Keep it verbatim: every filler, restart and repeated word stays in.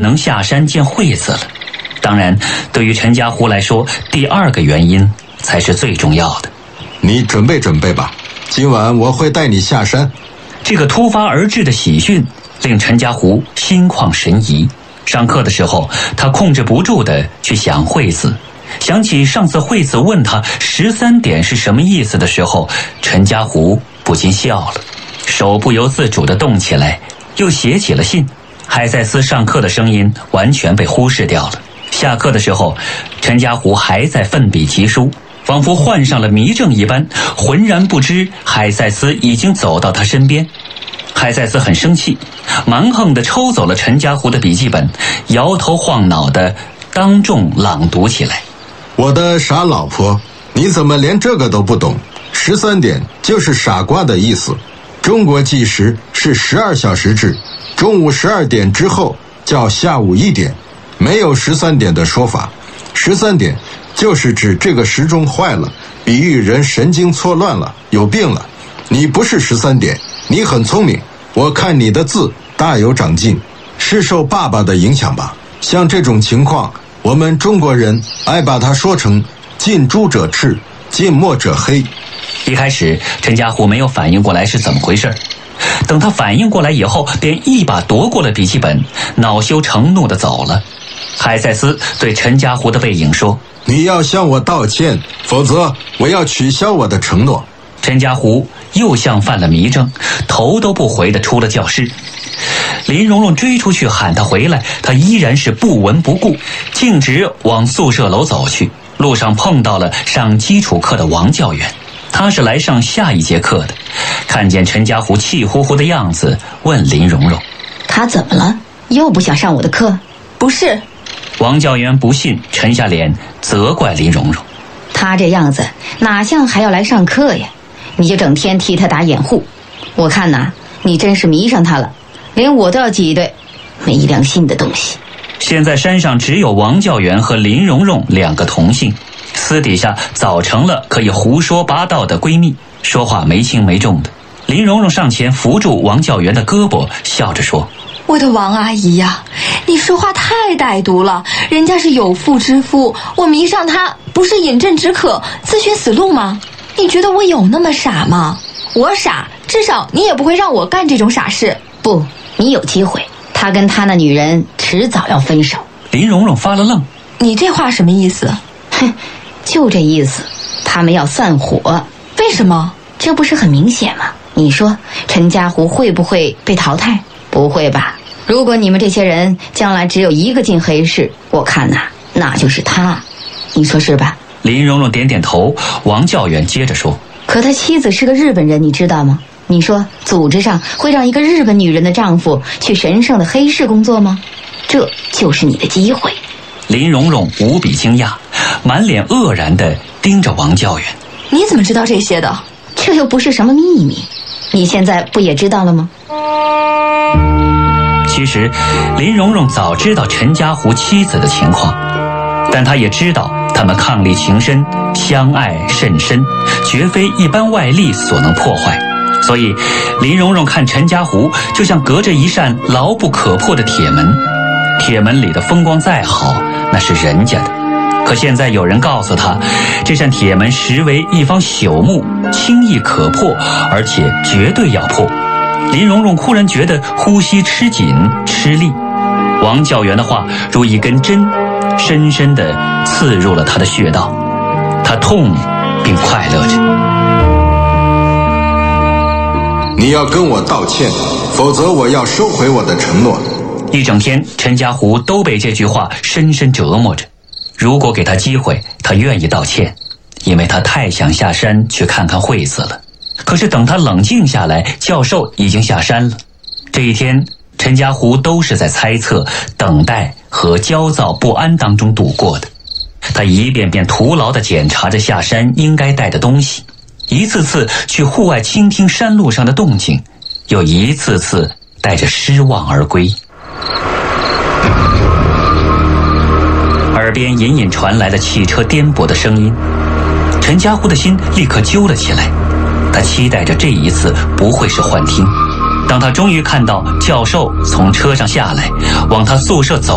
能下山见惠子了。当然，对于陈家湖来说，第二个原因才是最重要的。 你准备准备吧，今晚我会带你下山。 这个突发而至的喜讯令陈家湖心旷神怡。上课的时候，他控制不住地去想惠子，想起上次惠子问他十三点是什么意思的时候，陈家湖不禁笑了，手不由自主地动起来，又写起了信。海塞斯上课的声音完全被忽视掉了。下课的时候，陈家湖还在奋笔疾书，仿佛患上了迷症一般，浑然不知海塞斯已经走到他身边。海塞斯很生气，蛮横地抽走了陈家湖的笔记本，摇头晃脑地当众朗读起来。 我的傻老婆，你怎么连这个都不懂？十三点就是傻瓜的意思。中国计时是十二小时制，中午十二点之后叫下午一点，没有十三点的说法。十三点就是指这个时钟坏了，比喻人神经错乱了，有病了。你不是十三点，你很聪明，我看你的字大有长进，是受爸爸的影响吧？像这种情况，我们中国人爱把它说成近朱者赤，近墨者黑。 一开始陈家湖没有反应过来是怎么回事，等他反应过来以后，便一把夺过了笔记本，恼羞成怒地走了。海塞斯对陈家湖的背影说： 你要向我道歉，否则我要取消我的承诺。 陈家湖又像犯了迷症，头都不回地出了教室。林蓉蓉追出去喊他回来，他依然是不闻不顾，径直往宿舍楼走去。路上碰到了上基础课的王教员，他是来上下一节课的，看见陈家湖气呼呼的样子，问林蓉蓉： 他怎么了？又不想上我的课？ 不是。 王教员不信，沉下脸责怪林蓉蓉： 他这样子哪像还要来上课呀？你就整天替他打掩护，我看呐，你真是迷上他了，连我都要挤兑，没良心的东西。 现在山上只有王教员和林蓉蓉两个同性，私底下早成了可以胡说八道的闺蜜，说话没轻没重的。林蓉蓉上前扶住王教员的胳膊，笑着说： 我的王阿姨呀，你说话太歹毒了，人家是有妇之夫，我迷上他不是饮鸩止渴自寻死路吗？你觉得我有那么傻吗？我傻，至少你也不会让我干这种傻事。 不，你有机会，他跟他那女人迟早要分手。 林蓉蓉发了愣： 你这话什么意思？ 哼，就这意思，他们要散伙。 为什么？ 这不是很明显吗？你说陈家湖会不会被淘汰？不会吧？如果你们这些人将来只有一个进黑市，我看呐，那就是他，你说是吧？ 林蓉蓉点点头。王教员接着说： 可他妻子是个日本人，你知道吗？你说组织上会让一个日本女人的丈夫去神圣的黑市工作吗？这就是你的机会。 林蓉蓉无比惊讶，满脸愕然地盯着王教员： 你怎么知道这些的？ 这又不是什么秘密，你现在不也知道了吗？ 其实林蓉蓉早知道陈家湖妻子的情况，但她也知道他们伉俪情深，相爱甚深，绝非一般外力所能破坏。所以林蓉蓉看陈家湖就像隔着一扇牢不可破的铁门，铁门里的风光再好，那是人家的。可现在有人告诉她，这扇铁门实为一方朽木，轻易可破，而且绝对要破。林蓉蓉忽然觉得呼吸吃紧吃力，王教员的话如一根针，深深地刺入了她的穴道。她痛并快乐着。 你要跟我道歉，否则我要收回我的承诺。 一整天陈家湖都被这句话深深折磨着。如果给他机会，他愿意道歉，因为他太想下山去看看惠子了。可是等他冷静下来，教授已经下山了。这一天陈家湖都是在猜测、等待和焦躁不安当中度过的。他一遍遍徒劳地检查着下山应该带的东西，一次次去户外倾听山路上的动静，又一次次带着失望而归。耳边隐隐传来了汽车颠簸的声音，陈家湖的心立刻揪了起来。他期待着这一次不会是幻听。当他终于看到教授从车上下来，往他宿舍走